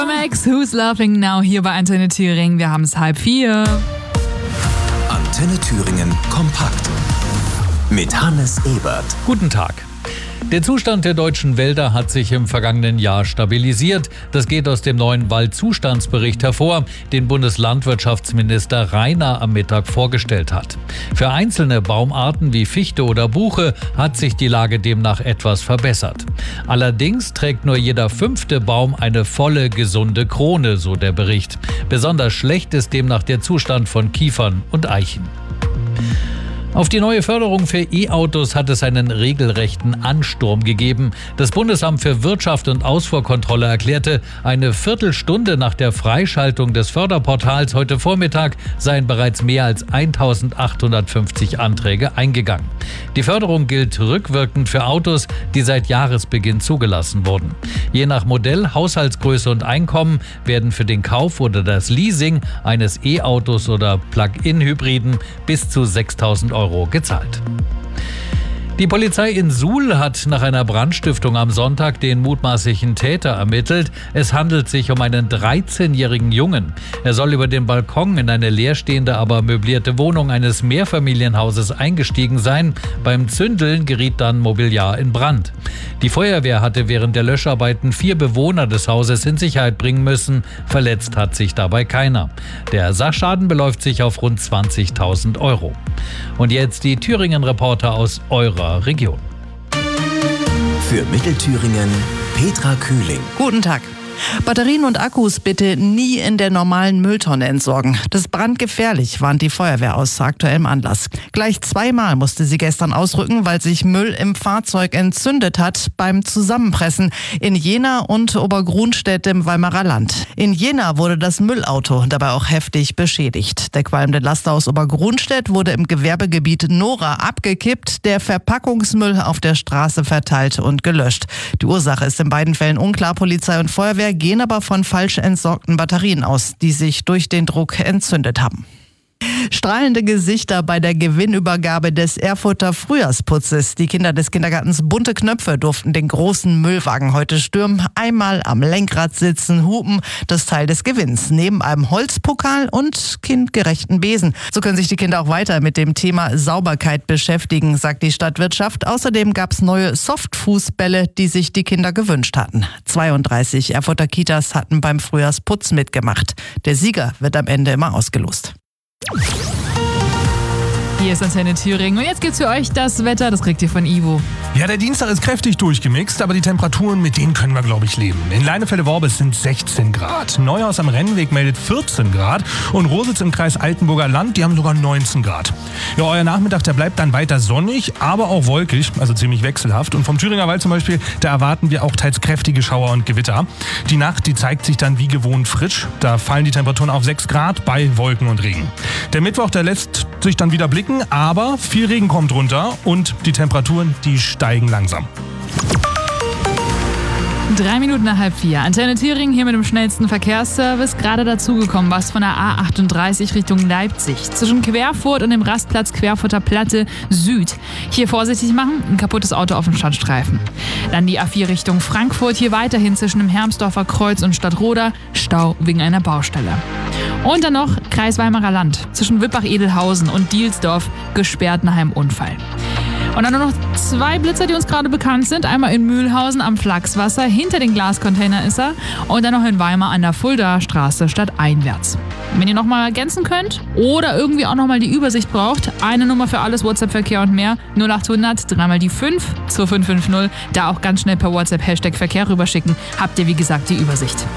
From X, Who's Laughing Now hier bei Antenne Thüringen. Wir haben es 3:30. Antenne Thüringen kompakt mit Hannes Ebert. Guten Tag. Der Zustand der deutschen Wälder hat sich im vergangenen Jahr stabilisiert. Das geht aus dem neuen Waldzustandsbericht hervor, den Bundeslandwirtschaftsminister Rainer am Mittag vorgestellt hat. Für einzelne Baumarten wie Fichte oder Buche hat sich die Lage demnach etwas verbessert. Allerdings trägt nur jeder 5. Baum eine volle, gesunde Krone, so der Bericht. Besonders schlecht ist demnach der Zustand von Kiefern und Eichen. Auf die neue Förderung für E-Autos hat es einen regelrechten Ansturm gegeben. Das Bundesamt für Wirtschaft und Ausfuhrkontrolle erklärte, eine Viertelstunde nach der Freischaltung des Förderportals heute Vormittag seien bereits mehr als 1850 Anträge eingegangen. Die Förderung gilt rückwirkend für Autos, die seit Jahresbeginn zugelassen wurden. Je nach Modell, Haushaltsgröße und Einkommen werden für den Kauf oder das Leasing eines E-Autos oder Plug-in-Hybriden bis zu 6.000 Euro gezahlt. Die Polizei in Suhl hat nach einer Brandstiftung am Sonntag den mutmaßlichen Täter ermittelt. Es handelt sich um einen 13-jährigen Jungen. Er soll über den Balkon in eine leerstehende, aber möblierte Wohnung eines Mehrfamilienhauses eingestiegen sein. Beim Zündeln geriet dann Mobiliar in Brand. Die Feuerwehr hatte während der Löscharbeiten 4 Bewohner des Hauses in Sicherheit bringen müssen. Verletzt hat sich dabei keiner. Der Sachschaden beläuft sich auf rund 20.000 Euro. Und jetzt die Thüringen-Reporter aus eurer Region. Für Mittelthüringen Petra Kühling. Guten Tag. Batterien und Akkus bitte nie in der normalen Mülltonne entsorgen. Das ist brandgefährlich, warnt die Feuerwehr aus aktuellem Anlass. Gleich 2-mal musste sie gestern ausrücken, weil sich Müll im Fahrzeug entzündet hat beim Zusammenpressen in Jena und Obergrunstedt im Weimarer Land. In Jena wurde das Müllauto dabei auch heftig beschädigt. Der qualmende Laster aus Obergrunstedt wurde im Gewerbegebiet Nora abgekippt, der Verpackungsmüll auf der Straße verteilt und gelöscht. Die Ursache ist in beiden Fällen unklar. Polizei und Feuerwehr gehen aber von falsch entsorgten Batterien aus, die sich durch den Druck entzündet haben. Strahlende Gesichter bei der Gewinnübergabe des Erfurter Frühjahrsputzes. Die Kinder des Kindergartens Bunte Knöpfe durften den großen Müllwagen heute stürmen. Einmal am Lenkrad sitzen, hupen, das Teil des Gewinns. Neben einem Holzpokal und kindgerechten Besen. So können sich die Kinder auch weiter mit dem Thema Sauberkeit beschäftigen, sagt die Stadtwirtschaft. Außerdem gab es neue Softfußbälle, die sich die Kinder gewünscht hatten. 32 Erfurter Kitas hatten beim Frühjahrsputz mitgemacht. Der Sieger wird am Ende immer ausgelost. Hier ist Antenne Thüringen und jetzt gibt's für euch das Wetter, das kriegt ihr von Ivo. Ja, der Dienstag ist kräftig durchgemixt, aber die Temperaturen, mit denen können wir, glaube ich, leben. In Leinefelde-Worbis sind 16 Grad, Neuhaus am Rennweg meldet 14 Grad und Rositz im Kreis Altenburger Land, die haben sogar 19 Grad. Ja, euer Nachmittag, der bleibt dann weiter sonnig, aber auch wolkig, also ziemlich wechselhaft. Und vom Thüringer Wald zum Beispiel, da erwarten wir auch teils kräftige Schauer und Gewitter. Die Nacht, die zeigt sich dann wie gewohnt frisch. Da fallen die Temperaturen auf 6 Grad bei Wolken und Regen. Der Mittwoch, der lässt sich dann wieder blicken, aber viel Regen kommt runter und die Temperaturen, die steigen langsam. 3 Minuten nach 3:30. Antenne Thüringen hier mit dem schnellsten Verkehrsservice. Gerade dazugekommen, was von der A38 Richtung Leipzig. Zwischen Querfurt und dem Rastplatz Querfurter Platte Süd. Hier vorsichtig machen, ein kaputtes Auto auf dem Stadtstreifen. Dann die A4 Richtung Frankfurt. Hier weiterhin zwischen dem Hermsdorfer Kreuz und Stadtroda. Stau wegen einer Baustelle. Und dann noch Kreis Weimarer Land. Zwischen Wippach-Edelhausen und Dielsdorf gesperrt nach einem Unfall. Und dann nur noch 2 Blitzer, die uns gerade bekannt sind. Einmal in Mühlhausen am Flachswasser, hinter den Glascontainer ist er. Und dann noch in Weimar an der Fuldaer Straße stadteinwärts. Wenn ihr nochmal ergänzen könnt oder irgendwie auch nochmal die Übersicht braucht, eine Nummer für alles, WhatsApp-Verkehr und mehr, 0800 3 die 5 2550. Da auch ganz schnell per WhatsApp #Verkehr rüberschicken. Habt ihr, wie gesagt, die Übersicht.